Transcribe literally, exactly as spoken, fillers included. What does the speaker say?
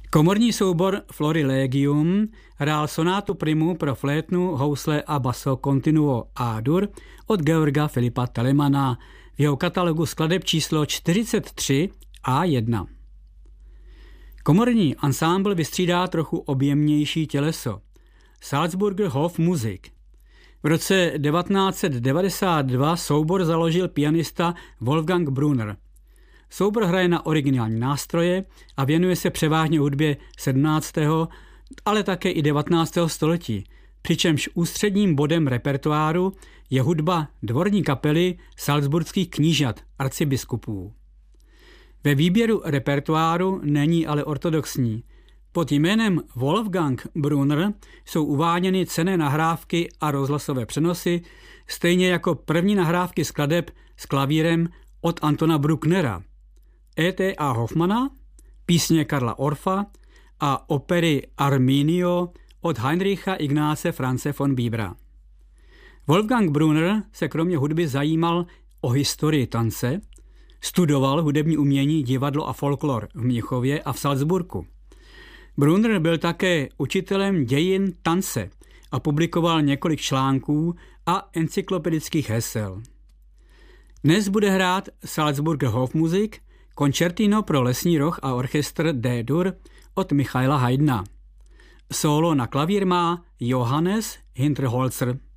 Komorní soubor Florilegium hrál sonátu primu pro flétnu, housle a basso continuo A-dur od Georga Filipa Telemana v jeho katalogu skladeb číslo čtyřicet tři A jedna. Komorní ansámbl vystřídá trochu objemnější těleso. Salzburger Hofmusik. V roce devatenáct set devadesát dva soubor založil pianista Wolfgang Brunner. Soubor hraje na originální nástroje a věnuje se převážně hudbě sedmnáctého ale také i devatenáctého století, přičemž ústředním bodem repertoáru je hudba dvorní kapely salzburských knížat arcibiskupů. Ve výběru repertoáru není ale ortodoxní. Pod jménem Wolfgang Brunner jsou uváděny cenné nahrávky a rozhlasové přenosy, stejně jako první nahrávky skladeb s klavírem od Antona Brucknera, E T A Hoffmana, písně Karla Orfa a opery Arminio od Heinricha Ignáce Franze von Bibera. Wolfgang Brunner se kromě hudby zajímal o historii tance, studoval hudební umění, divadlo a folklor v Mnichově a v Salzburgu. Brunner byl také učitelem dějin tance a publikoval několik článků a encyklopedických hesel. Dnes bude hrát Salzburger Hofmusik koncertino pro lesní roh a orchestr D-dur od Michaela Haydna. Solo na klavír má Johannes Hinterholzer.